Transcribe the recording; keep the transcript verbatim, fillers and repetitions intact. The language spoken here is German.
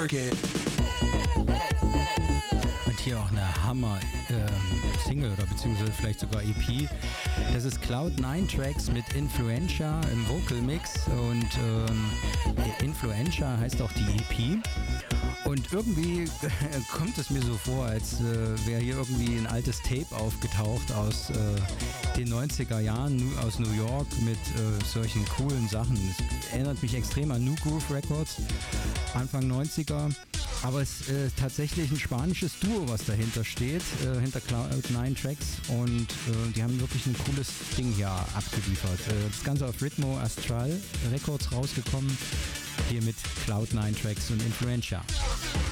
work it. Und hier auch eine Hammer-Single ähm, oder beziehungsweise vielleicht sogar E P. Das ist Cloud nine Tracks mit Influencer im Vocal Mix und ähm, Influencer heißt auch die E P. Und irgendwie kommt es mir so vor, als äh, wäre hier irgendwie ein altes Tape aufgetaucht aus äh, den neunziger Jahren aus New York mit äh, solchen coolen Sachen. Es erinnert mich extrem an New Groove Records, Anfang neunziger. Aber es ist äh, tatsächlich ein spanisches Duo, was dahinter steht, äh, hinter Cloud nine Tracks. Und äh, die haben wirklich ein cooles Ding hier abgeliefert. Äh, das Ganze auf Ritmo Astral Records rausgekommen. Hier mit Cloud nine Tracks und Influencer.